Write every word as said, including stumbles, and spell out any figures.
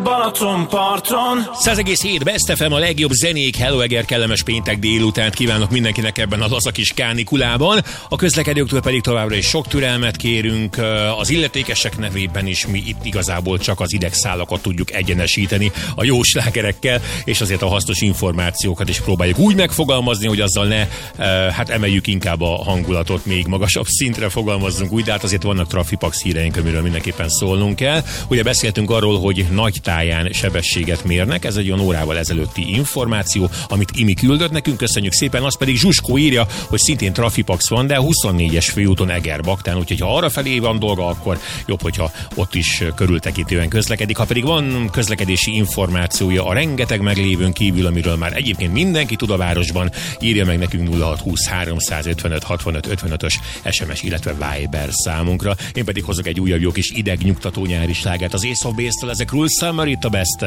Balatonparton. száz egész hét Best ef em, a legjobb zenék. Hello Eger, kellemes péntek délután kívánok mindenkinek ebben a laza kis kánikulában. A közlekedőktől pedig továbbra is sok türelmet kérünk. Az illetékesek nevében is mi itt igazából csak az idegszálakat tudjuk egyenesíteni a jó slágerekkel, és azért a hasznos információkat is próbáljuk úgy megfogalmazni, hogy azzal ne, hát emeljük inkább a hangulatot, még magasabb szintre fogalmazzunk úgy, de hát azért vannak trafipax híreink, amiről mindenképpen szólnunk kell. Ugye beszéltünk arról, hogy nagy táján sebességet mérnek, ez egy olyan órával ezelőtti információ, amit Imi küldött nekünk, köszönjük szépen. Az pedig Zsuskó írja, hogy szintén trafipax van, de a huszonnégyes főúton Eger-Baktán, úgyhogy ha arra felé van dolga, akkor jobb, hogyha ott is körültekintően közlekedik. Ha pedig van közlekedési információja a rengeteg meglévőn kívül, amiről már egyébként mindenki tud a városban, írja meg nekünk nulla hat húsz háromszázötvenöt hatvanöt ötvenötös es em es, illetve Viber számunkra. Én pedig hozok egy újabb jó kis idegnyugtató nyári slágert az Ace of Base-től, ezek Cruel Summer itt a Besten.